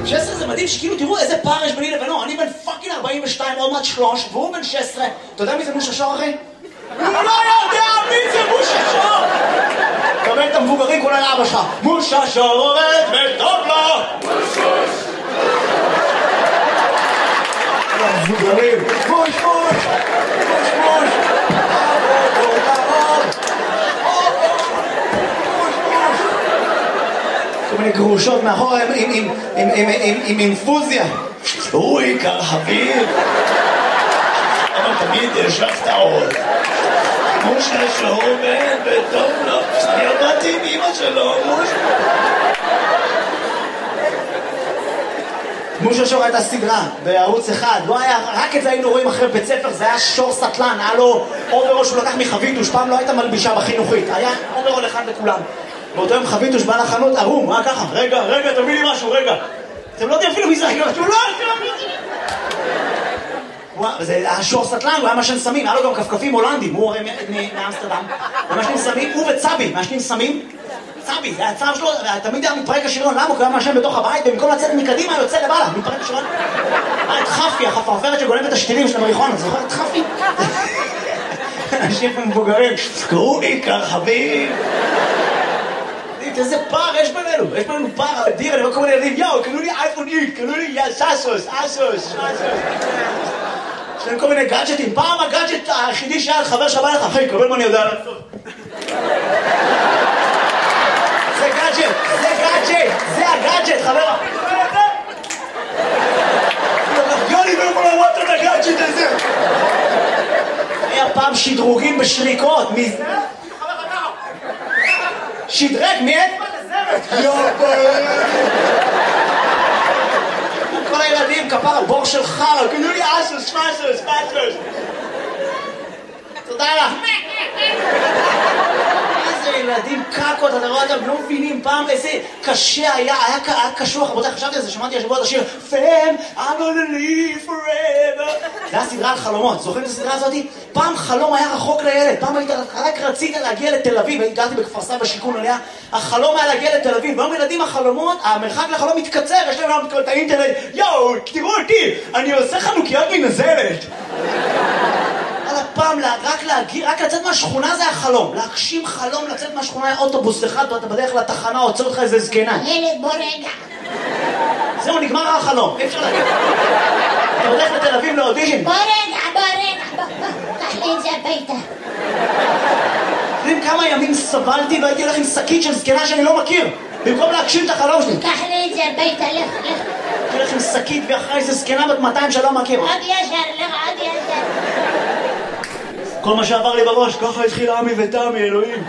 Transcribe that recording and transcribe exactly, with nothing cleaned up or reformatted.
שש עשרה זה מדהים שכאילו תראו איזה פער יש ביני לבינו. אני בן פאקינג ארבעים ושתיים, עוד מעט שלוש, והוא בן שש עשרה. אתה יודע מי זה מושה שור אחי? הוא לא יודע מי זה מושה שור! קבל את המבוגרים כולה לאבא שלך. מושה שור עובד וטוב לו! המבוגרים, מוש מוש! מוש מוש! כל מיני גרושות מאחורה עם אינפוזיה. הוא עיקר חביב. אבל תמיד יש לך את העוד. מושה שור בן וטוב לו. אני עבדתי עם אמא שלו, מושה. מושה שור הייתה סדרה בערוץ אחד. לא היה, רק את זה היינו רואים אחרי בית ספר. זה היה שור סטלן. היה לו אוברול שהוא לקח מחביתוש. פעם לא הייתה מלבישה בחינוכית. היה אוברול אחד לכולם. באותו יום חביתוש בא לחנות ערום, מה ככה? רגע, רגע, תביא לי משהו, רגע. אתם לא יודעים אפילו מי זה, רגע, אתם לא יודעים. זה היה שור סטלן, הוא היה משן סמים, היה לו גם כפכפים הולנדים, הוא הרי מאמסטרדם. הוא משנים סמים, הוא וצבי, משנים סמים. צבי, זה הצו שלו, תמיד היה מתפרק השריון, למה? הוא היה משן בתוך הבית, ובמקום לצאת מקדימה, יוצא לבעלה, מתפרק השריון. היה את חפי, החפרפרת שגונבת את השתילים של המריחון, זוכר את חפי? אנשים מבוגרים, קראו עיקר חביב. איזה פער יש בינינו, יש בינינו פער אדיר, אני רואה כל מיני ילדים, יאו, קנו לי אייפון איקס, קנו לי סאסוס, אסוס, יש להם כל מיני גאדג'טים, פעם הגאדג'ט היחידי שהיה חבר שבא לך, אחי, קבל מה אני יודע לעשות. זה גאדג'ט, זה גאדג'ט, זה הגאדג'ט, חבר. יוני, לא יכול לראות את הגאדג'ט הזה. היה פעם שדרוגים בשריקות, מי זה? שדרג מיד? כל הילדים כפר בור של חר, קנו לי אסוס, פסוס, פסוס. תודה לך. איזה ילדים קקות, אתה רואה אותם, לא מבינים פעם איזה קשה היה, היה קשוח, רבותיי, חשבתי על זה, שמעתי השבוע את השיר Fam, I'm gonna live forever. זה היה סדרה על חלומות, זוכרים את הסדרה הזאת? פעם חלום היה רחוק לילד, פעם היית, רק רצית להגיע לתל אביב, גרתי בכפר סבא בשיכון עליה, החלום היה להגיע לתל אביב, והיום ילדים החלומות, המרחק לחלום מתקצר, יש להם גם את האינטרנט, יואו, תראו אותי, אני עושה חנוכיות מנזלת. על הפעם, רק להגיע, רק לצאת מהשכונה זה החלום, להגשים חלום, לצאת מהשכונה היה אוטובוס אחד, אתה בדרך לתחנה, עוצר אותך איזה זקנה. ילד, בוא רגע. זהו, נגמר החלום, אי אפשר להגיד. אתה בדרך לתל אביב לאודישן. בוא רגע, בוא רגע, קח לי את זה הביתה. יודעים כמה ימים סבלתי והייתי הולך עם שקית של זקנה שאני לא מכיר, במקום להגשים את החלום שלי. קח לי את זה הביתה, לך, לך. הייתי הולך עם שקית ואחרי איזה זקנה בת מאתיים שלא מכיר. עוד ישר, לך, עוד ישר. כל מה שעבר לי בראש, ככה התחיל עמי ותמי, אלוהים.